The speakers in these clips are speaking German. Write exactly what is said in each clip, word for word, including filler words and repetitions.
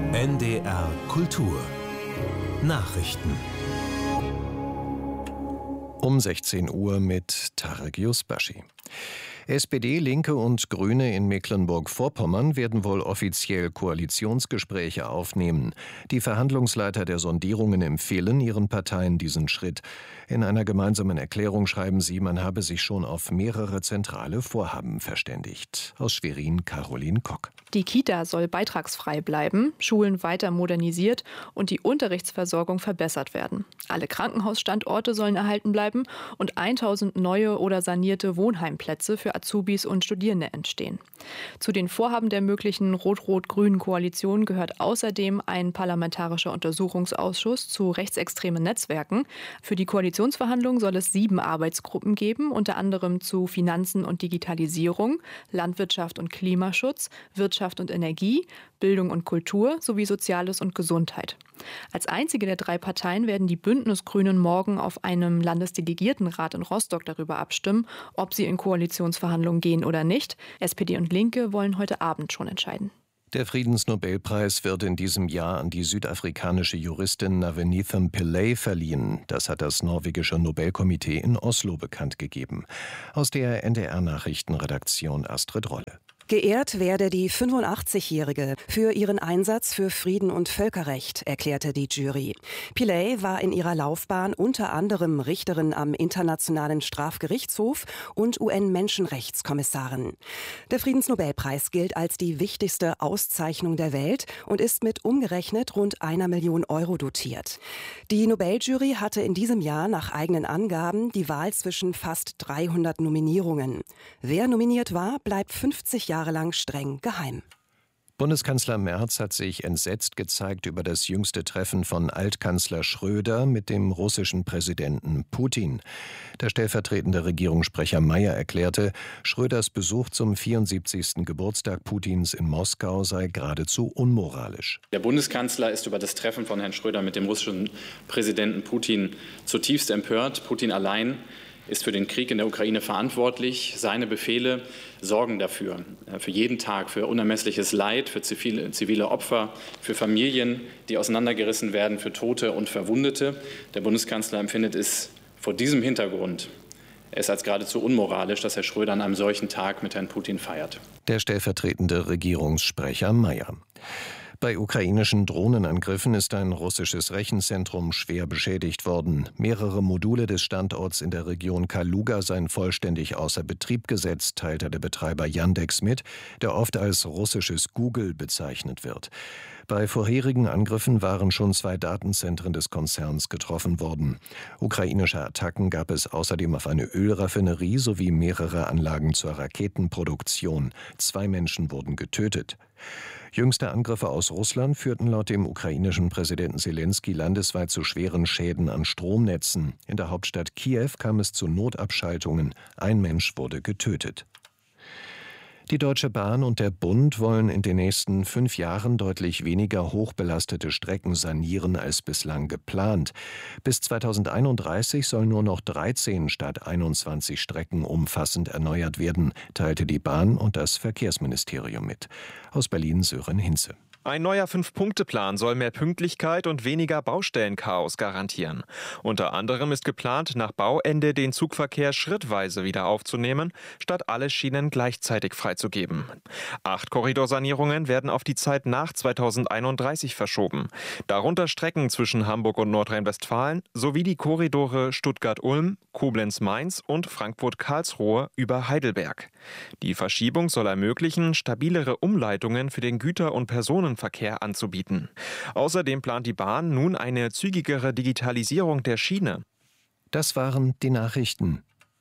N D R Kultur Nachrichten. Um sechzehn Uhr mit Tarek Yusbashi. S P D, Linke und Grüne in Mecklenburg-Vorpommern werden wohl offiziell Koalitionsgespräche aufnehmen. Die Verhandlungsleiter der Sondierungen empfehlen ihren Parteien diesen Schritt. In einer gemeinsamen Erklärung schreiben sie, man habe sich schon auf mehrere zentrale Vorhaben verständigt. Aus Schwerin, Caroline Kock. Die Kita soll beitragsfrei bleiben, Schulen weiter modernisiert und die Unterrichtsversorgung verbessert werden. Alle Krankenhausstandorte sollen erhalten bleiben und tausend neue oder sanierte Wohnheimplätze für Azubis und Studierende entstehen. Zu den Vorhaben der möglichen rot-rot-grünen Koalition gehört außerdem ein parlamentarischer Untersuchungsausschuss zu rechtsextremen Netzwerken. Für die Koalitionsverhandlungen soll es sieben Arbeitsgruppen geben, unter anderem zu Finanzen und Digitalisierung, Landwirtschaft und Klimaschutz, Wirtschaft und Energie, Bildung und Kultur sowie Soziales und Gesundheit. Als einzige der drei Parteien werden die Bündnisgrünen morgen auf einem Landesdelegiertenrat in Rostock darüber abstimmen, ob sie in Koalitionsverhandlungen gehen oder nicht. S P D und Linke wollen heute Abend schon entscheiden. Der Friedensnobelpreis wird in diesem Jahr an die südafrikanische Juristin Navenithem Pillay verliehen. Das hat das norwegische Nobelkomitee in Oslo bekannt gegeben. Aus der N D R-Nachrichtenredaktion Astrid Rolle. Geehrt werde die fünfundachtzig-Jährige für ihren Einsatz für Frieden und Völkerrecht, erklärte die Jury. Pillay war in ihrer Laufbahn unter anderem Richterin am Internationalen Strafgerichtshof und U N-Menschenrechtskommissarin. Der Friedensnobelpreis gilt als die wichtigste Auszeichnung der Welt und ist mit umgerechnet rund einer Million Euro dotiert. Die Nobeljury hatte in diesem Jahr nach eigenen Angaben die Wahl zwischen fast dreihundert Nominierungen. Wer nominiert war, bleibt fünfzig Jahre lang streng geheim. Bundeskanzler Merz hat sich entsetzt gezeigt über das jüngste Treffen von Altkanzler Schröder mit dem russischen Präsidenten Putin. Der stellvertretende Regierungssprecher Mayer erklärte, Schröders Besuch zum vierundsiebzigsten Geburtstag Putins in Moskau sei geradezu unmoralisch. Der Bundeskanzler ist über das Treffen von Herrn Schröder mit dem russischen Präsidenten Putin zutiefst empört. Putin allein ist für den Krieg in der Ukraine verantwortlich. Seine Befehle sorgen dafür, für jeden Tag, für unermessliches Leid, für zivile, zivile Opfer, für Familien, die auseinandergerissen werden, für Tote und Verwundete. Der Bundeskanzler empfindet es vor diesem Hintergrund es als geradezu unmoralisch, dass Herr Schröder an einem solchen Tag mit Herrn Putin feiert. Der stellvertretende Regierungssprecher Mayer. Bei ukrainischen Drohnenangriffen ist ein russisches Rechenzentrum schwer beschädigt worden. Mehrere Module des Standorts in der Region Kaluga seien vollständig außer Betrieb gesetzt, teilte der Betreiber Yandex mit, der oft als russisches Google bezeichnet wird. Bei vorherigen Angriffen waren schon zwei Datenzentren des Konzerns getroffen worden. Ukrainische Attacken gab es außerdem auf eine Ölraffinerie sowie mehrere Anlagen zur Raketenproduktion. Zwei Menschen wurden getötet. Jüngste Angriffe aus Russland führten laut dem ukrainischen Präsidenten Selenskyj landesweit zu schweren Schäden an Stromnetzen. In der Hauptstadt Kiew kam es zu Notabschaltungen. Ein Mensch wurde getötet. Die Deutsche Bahn und der Bund wollen in den nächsten fünf Jahren deutlich weniger hochbelastete Strecken sanieren als bislang geplant. Bis zweitausendeinunddreißig sollen nur noch dreizehn statt einundzwanzig Strecken umfassend erneuert werden, teilte die Bahn und das Verkehrsministerium mit. Aus Berlin Sören Hinze. Ein neuer Fünf-Punkte-Plan soll mehr Pünktlichkeit und weniger Baustellenchaos garantieren. Unter anderem ist geplant, nach Bauende den Zugverkehr schrittweise wieder aufzunehmen, statt alle Schienen gleichzeitig freizugeben. Acht Korridorsanierungen werden auf die Zeit nach zweitausendeinunddreißig verschoben. Darunter Strecken zwischen Hamburg und Nordrhein-Westfalen sowie die Korridore Stuttgart-Ulm, Koblenz-Mainz und Frankfurt-Karlsruhe über Heidelberg. Die Verschiebung soll ermöglichen, stabilere Umleitungen für den Güter- und Personenverkehr Verkehr anzubieten. Außerdem plant die Bahn nun eine zügigere Digitalisierung der Schiene. Das waren die Nachrichten.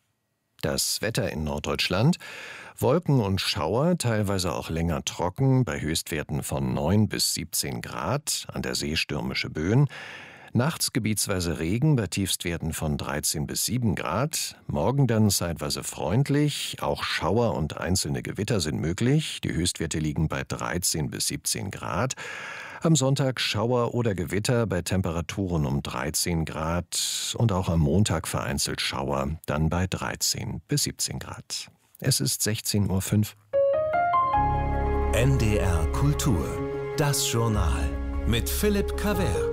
Das Wetter in Norddeutschland: Wolken und Schauer, teilweise auch länger trocken, bei Höchstwerten von neun bis siebzehn Grad, an der See stürmische Böen. Nachts gebietsweise Regen bei Tiefstwerten von dreizehn bis sieben Grad. Morgen dann zeitweise freundlich. Auch Schauer und einzelne Gewitter sind möglich. Die Höchstwerte liegen bei dreizehn bis siebzehn Grad. Am Sonntag Schauer oder Gewitter bei Temperaturen um dreizehn Grad. Und auch am Montag vereinzelt Schauer, dann bei dreizehn bis siebzehn Grad. Es ist sechzehn Uhr fünf. N D R Kultur, das Journal. mit Philipp Cavert.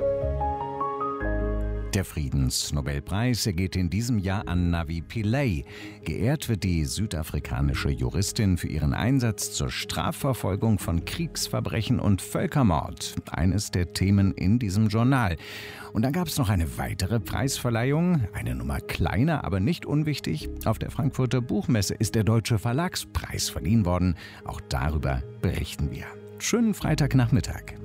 Der Friedensnobelpreis geht in diesem Jahr an Navi Pillay. Geehrt wird die südafrikanische Juristin für ihren Einsatz zur Strafverfolgung von Kriegsverbrechen und Völkermord. Eines der Themen in diesem Journal. Und dann gab es noch eine weitere Preisverleihung, eine Nummer kleiner, aber nicht unwichtig. Auf der Frankfurter Buchmesse ist der Deutsche Verlagspreis verliehen worden. Auch darüber berichten wir. Schönen Freitagnachmittag.